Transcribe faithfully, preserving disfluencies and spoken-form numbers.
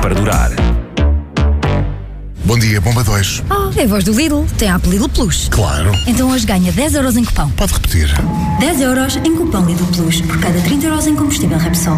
para durar. Bom dia, Bomba dois. Oh, é a voz do Lidl. Tem a app Lidl Plus. Claro. Então hoje ganha dez euros em cupom. Pode repetir. dez euros em cupom Lidl Plus por cada trinta euros em combustível Repsol.